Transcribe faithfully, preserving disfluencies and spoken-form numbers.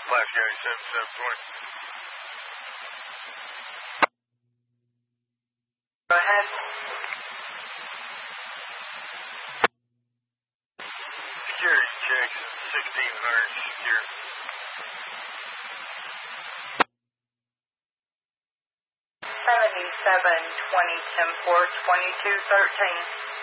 Flash Gary seven seven twenty. Go ahead. Security checks at sixteen hundred secure. seventy-seven twenty ten four twenty-two thirteen.